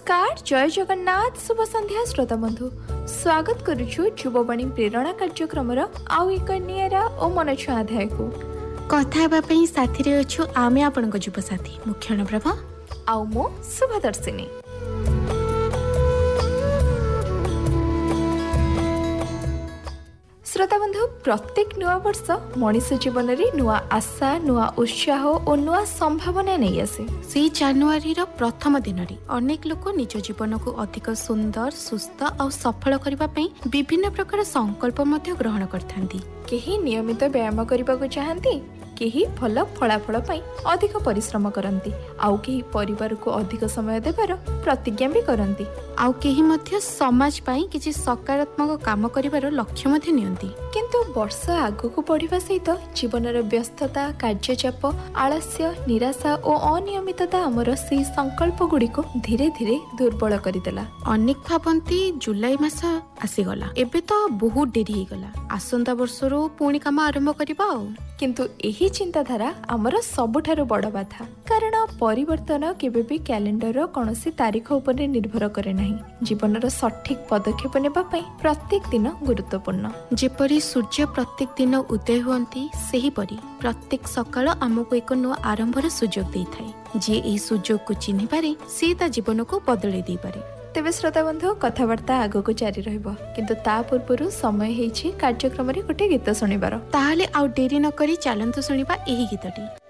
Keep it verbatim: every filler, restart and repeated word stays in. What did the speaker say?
नमस्कार, जय जगन्नाथ, शुभ संध्या श्रोता बंधु। स्वागत करुछु युववाणी प्रेरणा कार्यक्रम आउ एक निरा और मनछुआ अध्याय को कथा हेबा पई साथी रे अछु आमे आपनक युव साथी मुख्यण प्रभा आउ मो शुभदर्शिनी। श्रोता बंधु, प्रत्येक नुआ वर्ष मनीष जीवन में नुआ आशा, नुआ उत्साह और नुआ संभावना नहीं आसे। से जानुआरी रो प्रथम दिन रे अनेक लोक निज जीवन को अधिक सुंदर, सुस्थ और सफल करबा पई विभिन्न प्रकार संकल्प मध्य ग्रहण करथांती। केही नियमित व्यायाम करबा को चाहंती, केही भल फलाफल पाई अधिक परिश्रम करंती, आउ केही परिवार को अधिक समय देबार प्रतिज्ञा भी करंती, आउ केही मध्य समाज पाई किछि सकारात्मक काम करिवार लक्ष्य मध्य नियंती। किंतु वर्ष आगु को बढ़िबा सहित जीवनर व्यस्तता, कार्यचाप, आलस्य, निराशा और अनियमितता हमर से संकल्प गुडी को धीरे धीरे दुर्बल करिदेला। अनेक भाबंती जुलाई मास आसीगला, एबे तो बहुत डेरी हो गला, आसंता वर्षरो पुणी काम आरंभ करिबा। किंतु एही चिंताधारा आमर सबुठारु बड़ बाधा, कारण परिवर्तन केबे भी कैलेंडर कौनसी तारीख उपरे निर्भर करे नहीं। जीवनर सठिक पदक्षेप नेबा पई प्रत्येक दिन गुरुत्वपूर्ण। जेपरी सूर्य प्रत्येक दिन उदय हुअंती, सेही परी प्रत्येक सकाळ आमको एक नुआ आरंभर सुजोग देइथाय। जे एही सुजोग को चिन्हि पारे से ता जीवन को बदलै देइ पारे। तेबे श्रोता बंधु, कथाबार्ता आगो को जारी रहिबो, किंतु ता पूर्वरु समय हेछि कार्यक्रम रे गोटे गीत सुनिबार। ताहाले आउ डेरी न करी चलंतु सुनिबा एही गीतटी।